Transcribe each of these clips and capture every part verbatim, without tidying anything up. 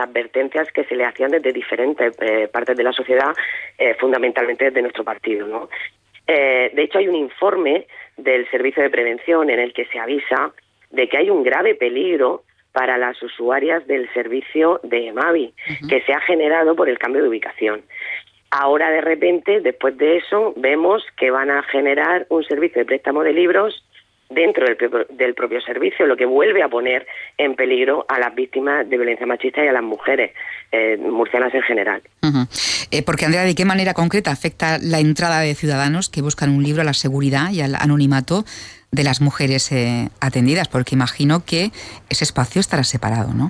advertencias que se le hacían desde diferentes eh, partes de la sociedad, eh, fundamentalmente desde nuestro partido, ¿no? Eh, de hecho, hay un informe del Servicio de Prevención en el que se avisa de que hay un grave peligro para las usuarias del servicio de Emavi, uh-huh. que se ha generado por el cambio de ubicación. Ahora, de repente, después de eso, vemos que van a generar un servicio de préstamo de libros dentro del, propio, del propio servicio, lo que vuelve a poner en peligro a las víctimas de violencia machista y a las mujeres eh, murcianas en general. Uh-huh. Eh, porque, Andrea, ¿de qué manera concreta afecta la entrada de ciudadanos que buscan un libro a la seguridad y al anonimato de las mujeres eh, atendidas? Porque imagino que ese espacio estará separado, ¿no?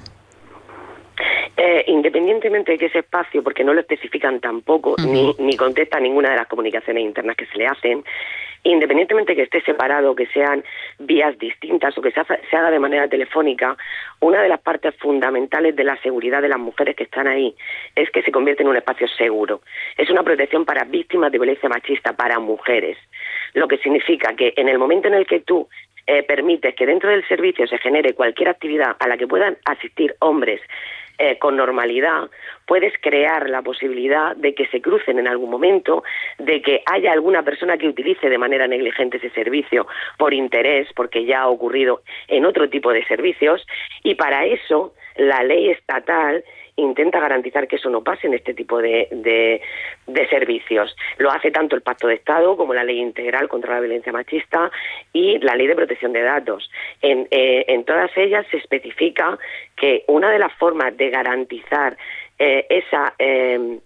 Eh, independientemente de que ese espacio, porque no lo especifican tampoco, uh-huh. ni, ni contesta ninguna de las comunicaciones internas que se le hacen, independientemente de que esté separado, que sean vías distintas o que se, haga, se haga de manera telefónica, una de las partes fundamentales de la seguridad de las mujeres que están ahí es que se convierte en un espacio seguro. Es una protección para víctimas de violencia machista, para mujeres, lo que significa que en el momento en el que tú eh, permites que dentro del servicio se genere cualquier actividad a la que puedan asistir hombres Eh, con normalidad, puedes crear la posibilidad de que se crucen en algún momento, de que haya alguna persona que utilice de manera negligente ese servicio por interés, porque ya ha ocurrido en otro tipo de servicios, y para eso la ley estatal intenta garantizar que eso no pase en este tipo de, de, de servicios. Lo hace tanto el Pacto de Estado como la Ley Integral contra la Violencia Machista y la Ley de Protección de Datos. En, eh, en todas ellas se especifica que una de las formas de garantizar eh, esa... Eh,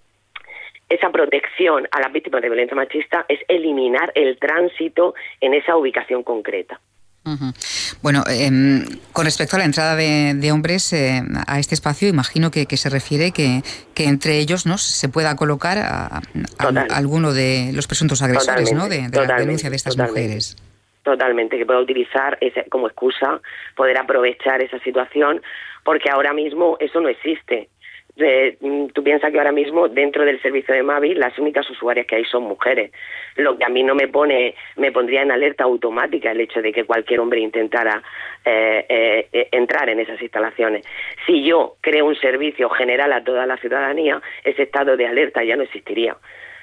esa protección a las víctimas de violencia machista es eliminar el tránsito en esa ubicación concreta. Uh-huh. Bueno, eh, con respecto a la entrada de, de hombres eh, a este espacio, imagino que, que se refiere que, que entre ellos, ¿no?, se pueda colocar a, a, a alguno de los presuntos agresores, ¿no?, de, de la denuncia de estas totalmente. mujeres. Totalmente, que pueda utilizar ese, como excusa, poder aprovechar esa situación, porque ahora mismo eso no existe. Eh, tú piensas que ahora mismo dentro del servicio de Emavi las únicas usuarias que hay son mujeres, lo que a mí no me pone me pondría en alerta automática el hecho de que cualquier hombre intentara eh, eh, entrar en esas instalaciones. Si yo creo un servicio general a toda la ciudadanía, ese estado de alerta ya no existiría,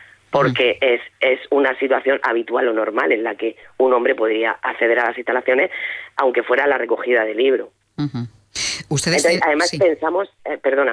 porque es, es una situación habitual o normal en la que un hombre podría acceder a las instalaciones aunque fuera la recogida de libro. Uh-huh. Ustedes, Entonces, además sí. pensamos, eh, perdona.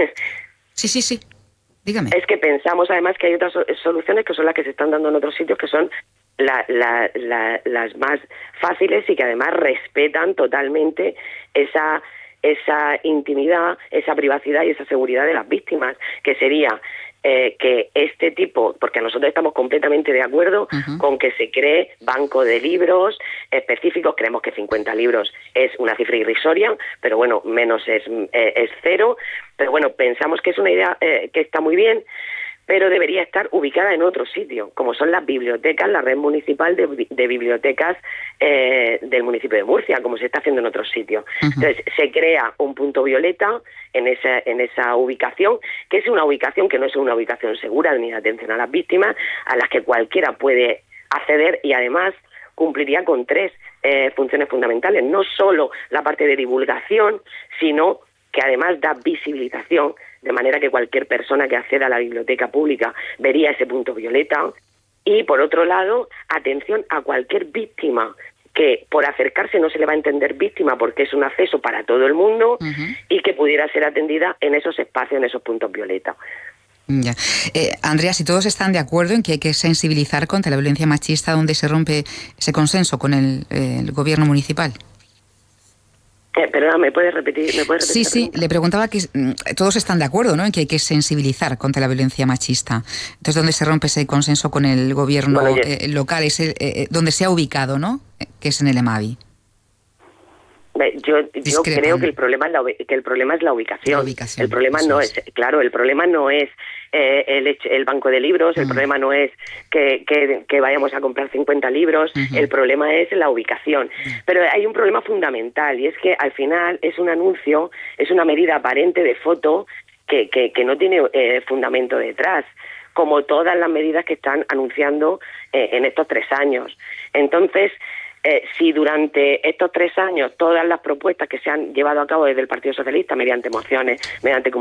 Sí, sí, sí. Dígame. Es que pensamos además que hay otras soluciones que son las que se están dando en otros sitios, que son la, la, la, las más fáciles y que además respetan totalmente esa esa intimidad, esa privacidad y esa seguridad de las víctimas, que sería eh, que este tipo, porque nosotros estamos completamente de acuerdo uh-huh. con que se cree banco de libros específicos. Creemos que cincuenta libros es una cifra irrisoria, pero bueno, menos es, eh, es cero, pero bueno, pensamos que es una idea eh, que está muy bien, pero debería estar ubicada en otro sitio, como son las bibliotecas, la red municipal de, de bibliotecas eh, del municipio de Murcia, como se está haciendo en otros sitios. Uh-huh. Entonces, se crea un punto violeta en esa, en esa ubicación, que es una ubicación que no es una ubicación segura ni de atención a las víctimas, a las que cualquiera puede acceder, y además cumpliría con tres eh, funciones fundamentales, no solo la parte de divulgación, sino que además da visibilización, de manera que cualquier persona que acceda a la biblioteca pública vería ese punto violeta. Y, por otro lado, atención a cualquier víctima, que por acercarse no se le va a entender víctima porque es un acceso para todo el mundo, uh-huh. y que pudiera ser atendida en esos espacios, en esos puntos violeta. Ya. Eh, Andrea, si todos están de acuerdo en que hay que sensibilizar contra la violencia machista, ¿dónde se rompe ese consenso con el, eh, el gobierno municipal? Eh, perdona, ¿me puedes repetir? ¿me puedes repetir sí, sí, le preguntaba que mm, todos están de acuerdo, ¿no?, en que hay que sensibilizar contra la violencia machista. Entonces, ¿dónde se rompe ese consenso con el gobierno bueno, eh, local, ese, eh, donde se ha ubicado, ¿no?, que es en el Emavi? Yo, yo creo que el problema es la que el problema es la ubicación. La ubicación el problema no es. es, claro, el problema no es eh, el, el banco de libros, el uh-huh. problema no es que, que, que vayamos a comprar cincuenta libros, uh-huh. el problema es la ubicación. Uh-huh. Pero hay un problema fundamental, y es que al final es un anuncio, es una medida aparente de foto que, que, que no tiene eh, fundamento detrás, como todas las medidas que están anunciando eh, en estos tres años. Entonces, Eh, si durante estos tres años todas las propuestas que se han llevado a cabo desde el Partido Socialista mediante mociones, mediante